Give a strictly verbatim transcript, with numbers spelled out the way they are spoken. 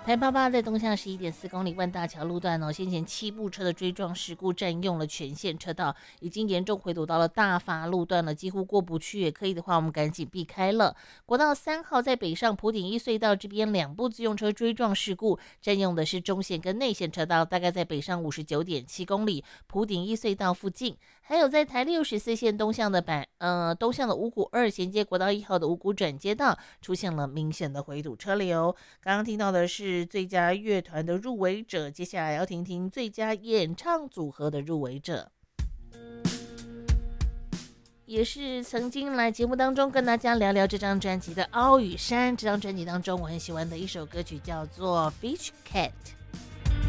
台八八在东向十一点四公里万大桥路段哦，先前七部车的追撞事故占用了全线车道，已经严重回堵到了大发路段了，几乎过不去。也可以的话，我们赶紧避开了。国道三号在北上埔顶一隧道这边两部自用车追撞事故，占用的是中线跟内线车道，大概在北上五十九点七公里，埔顶一隧道附近。还有在台六十四线东向的板呃东向的五股二衔接国道一号的五股转接道，出现了明显的回堵车流。刚刚听到的是最佳乐团的入围者，接下来要听听最佳演唱组合的入围者，也是曾经来节目当中跟大家聊聊这张专辑的奥羽山。这张专辑当中我很喜欢的一首歌曲叫做 Beach Cat。